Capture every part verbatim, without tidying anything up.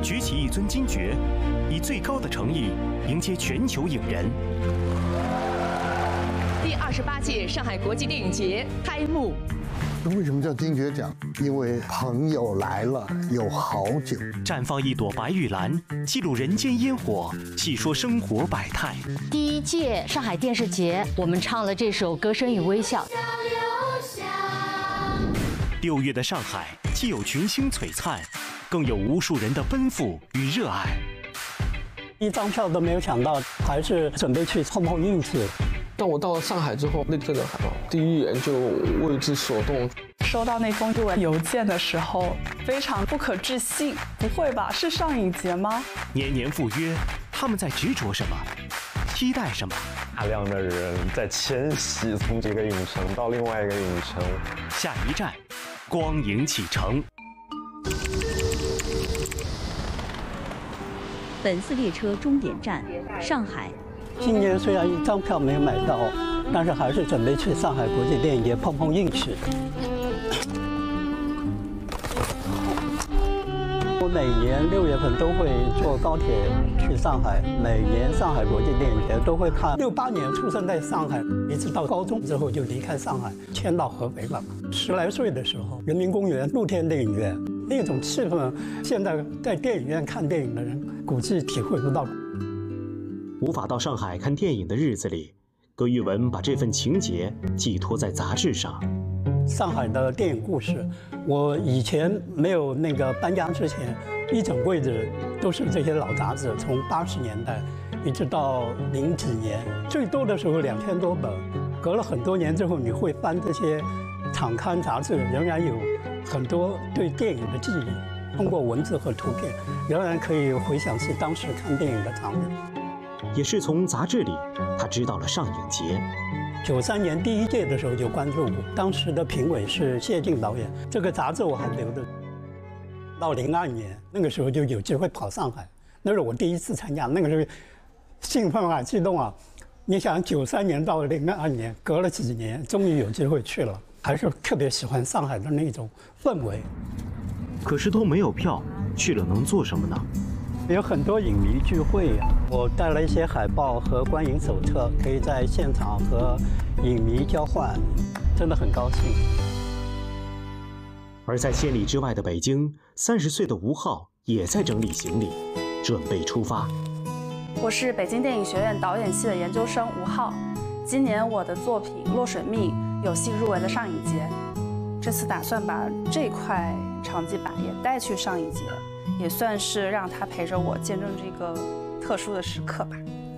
举起一尊金爵，以最高的诚意迎接全球影人。 第二十八届上海国际电影节开幕。 为什么叫金爵奖？因为朋友来了，有好酒。 绽放一朵白玉兰，记录人间烟火，细说生活百态。 第一届上海电视节，我们唱了这首《歌声与微笑》。 六月的上海，既有群星璀璨，更有无数人的奔赴与热爱。 一张票都没有抢到，还是准备去碰碰运气。 当我到了上海之后，那这个海报第一眼就为之所动。 收到那封邮件的时候，非常不可置信。不会吧？是上影节吗？ 年年赴约，他们在执着什么？期待什么？ 大量的人在迁徙，从这个影城到另外一个影城。 下一站，光影启程。 本次列车终点站上海。 今年虽然一张票没有买到，但是还是准备去上海国际电影节碰碰运气。我每年六月份都会坐高铁去上海，每年上海国际电影节都会看。六八年出生在上海，一直到高中之后就离开上海，迁到合肥了。十来岁的时候，人民公园露天电影院那种气氛，现在在电影院看电影的人估计体会不到。 无法到上海看电影的日子里，葛玉文把这份情结寄托在杂志上。 上海的电影故事，我以前没有那个搬家之前，一整柜子都是这些老杂志，从八十年代一直到零几年，最多的时候两千多本。隔了很多年之后，你会翻这些场刊杂志，仍然有很多对电影的记忆，通过文字和图片，仍然可以回想起当时看电影的场景。 也是从杂志里，他知道了上影节。 九三年第一届的时候就关注过，当时的评委是谢晋导演，这个杂志我还留着。到零二年那个时候就有机会跑上海，那是我第一次参加，那个时候兴奋啊，激动啊！你想，九三年到零二年，隔了几年，终于有机会去了，还是特别喜欢上海的那种氛围。 可是都没有票，去了能做什么呢？ 有很多影迷聚会呀，我带了一些海报和观影手册，可以在现场和影迷交换，真的很高兴。 而在千里之外的北京，三十岁的吴昊也在整理行李，准备出发。 我是北京电影学院导演系的研究生吴昊，今年我的作品《落水命》有幸入围了上影节，这次打算把这块长记版也带去上影节。也算是让他陪着我见证这个特殊的时刻吧。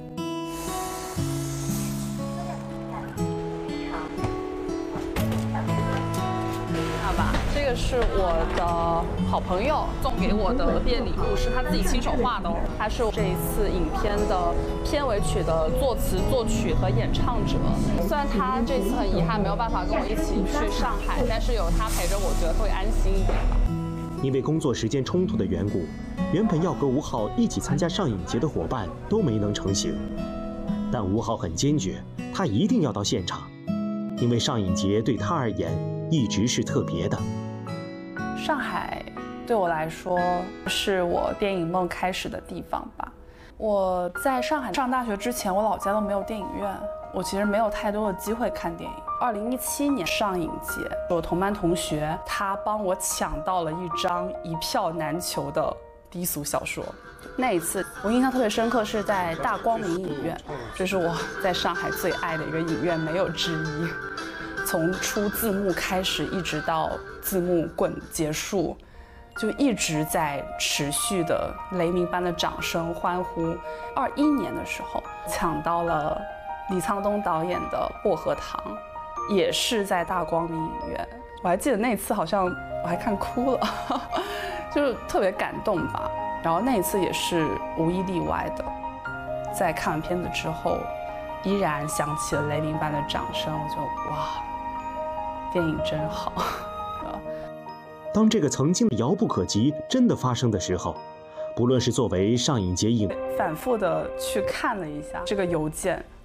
好吧，这个是我的好朋友送给我的毕业礼物，是他自己亲手画的哦。他是这一次影片的片尾曲的作词、作曲和演唱者。虽然他这次很遗憾没有办法跟我一起去上海，但是有他陪着我，觉得会安心一点吧。 因为工作时间冲突的缘故，原本要和吴昊一起参加上影节的伙伴都没能成行。但吴昊很坚决，他一定要到现场，因为上影节对他而言一直是特别的。 上海对我来说是我电影梦开始的地方吧。我在上海上大学之前，我老家都没有电影院，我其实没有太多的机会看电影。二零一七年上影节，我同班同学他帮我抢到了一张一票难求的低俗小说。那一次我印象特别深刻，是在大光明影院，这是我在上海最爱的一个影院，没有之一。从出字幕开始，一直到字幕滚结束，就一直在持续的雷鸣般的掌声欢呼。二一年的时候抢到了李沧东导演的《薄荷糖》，也是在大光明影院。我还记得那次好像我还看哭了，就是特别感动吧。然后那一次也是无一例外的，在看完片子之后，依然响起了雷鸣般的掌声，我就哇，电影真好。 当这个曾经遥不可及真的发生的时候，不论是作为上影节影， 反复的去看了一下这个邮件，